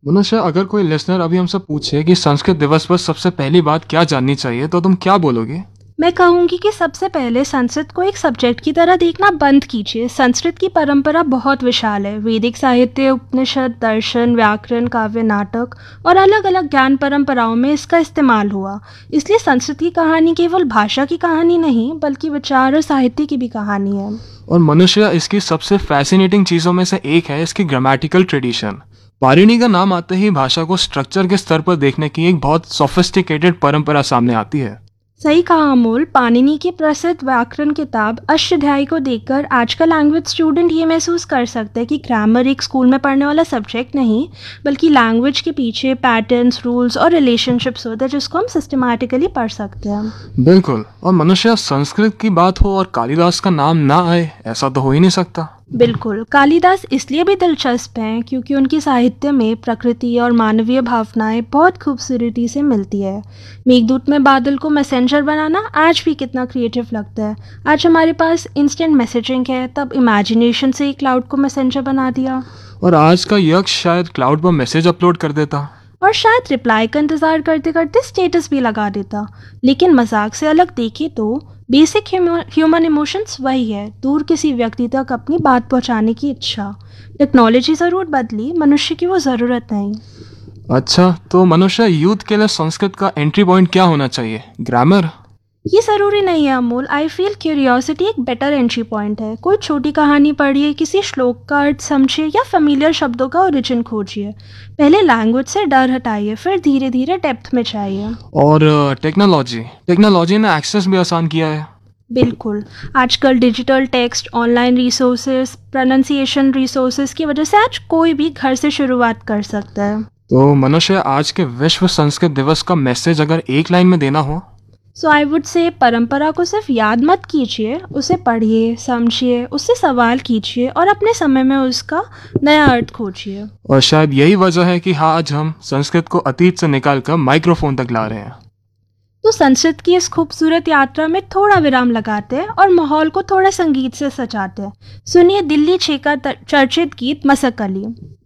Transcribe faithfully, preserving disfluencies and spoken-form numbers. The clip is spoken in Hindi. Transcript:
मनुष्य, अगर कोई लिसनर अभी हमसे पूछे कि संस्कृत दिवस पर सबसे पहली बात क्या जाननी चाहिए, तो तुम क्या बोलोगे? मैं कहूँगी कि सबसे पहले संस्कृत को एक सब्जेक्ट की तरह देखना बंद कीजिए। संस्कृत की परंपरा बहुत विशाल है। वैदिक साहित्य, उपनिषद, दर्शन, व्याकरण, काव्य, नाटक और अलग अलग ज्ञान परंपराओं में इसका इस्तेमाल हुआ। इसलिए संस्कृत की कहानी केवल भाषा की कहानी नहीं, बल्कि विचार और साहित्य की भी कहानी है। और मनुष्य, इसकी सबसे फैसिनेटिंग चीज़ों में से एक है इसकी ग्रामेटिकल ट्रेडिशन। पाणिनि का नाम आते ही भाषा को स्ट्रक्चर के स्तर पर देखने की एक बहुत सोफिस्टिकेटेड परंपरा सामने आती है। सही कहा अमोल। पाणिनि की प्रसिद्ध व्याकरण किताब अष्टाध्यायी को देखकर आज का लैंग्वेज स्टूडेंट ये महसूस कर सकता है कि ग्रामर एक स्कूल में पढ़ने वाला सब्जेक्ट नहीं, बल्कि लैंग्वेज के पीछे पैटर्न्स, रूल्स और रिलेशनशिप्स होते हैं जिसको हम सिस्टमैटिकली पढ़ सकते हैं। बिल्कुल। और मनुष्य, संस्कृत की बात हो और कालिदास का नाम ना आए, ऐसा तो हो ही नहीं सकता। बिल्कुल। कालिदास इसलिए भी दिलचस्प हैं क्योंकि उनकी साहित्य में प्रकृति और मानवीय भावनाएं बहुत खूबसूरती से मिलती है। मेघदूत में बादल को मैसेंजर बनाना आज भी कितना क्रिएटिव लगता है। आज हमारे पास इंस्टेंट मैसेजिंग है, तब इमेजिनेशन से ही क्लाउड को मैसेंजर बना दिया। और आज का यक्ष शायद क्लाउड पर मैसेज अपलोड कर देता। और शायद रिप्लाई का इंतज़ार करते करते स्टेटस भी लगा देता। लेकिन मजाक से अलग देखें तो बेसिक ह्यूमन इमोशंस वही है, दूर किसी व्यक्ति तक अपनी बात पहुंचाने की इच्छा। टेक्नोलॉजी ज़रूर बदली, मनुष्य की वो ज़रूरत नहीं। अच्छा, तो मनुष्य, यूथ के लिए संस्कृत का एंट्री पॉइंट क्या होना चाहिए? ग्रामर? ये ज़रूरी नहीं है अमोल। आई फील क्यूरियोसिटी एक बेटर एंट्री पॉइंट है। कोई छोटी कहानी पढ़िए, किसी श्लोक का अर्थ समझिए या फेमिलियर शब्दों का ओरिजिन खोजिए। पहले लैंग्वेज से डर हटाइए, फिर धीरे धीरे डेप्थ में जाइए। और टेक्नोलॉजी टेक्नोलॉजी ने एक्सेस भी आसान किया है। बिल्कुल। आजकल digital text, online resources, pronunciation resources की वजह से आज कोई भी घर से शुरुआत कर सकता है। तो मनुष्य, आज के विश्व संस्कृत दिवस का मैसेज अगर एक लाइन में देना हो? सो आई वुड से परंपरा को सिर्फ याद मत कीजिए, उसे पढ़िए, समझिए, उससे सवाल कीजिए और अपने समय में उसका नया अर्थ खोजिए। और शायद यही वजह है कि हाँ, आज हम संस्कृत को अतीत से निकालकर माइक्रोफोन तक ला रहे हैं। तो संस्कृत की इस खूबसूरत यात्रा में थोड़ा विराम लगाते हैं और माहौल को थोड़ा संगीत से सजाते हैं। सुनिए दिल्ली छह का चर्चित गीत मसक अली।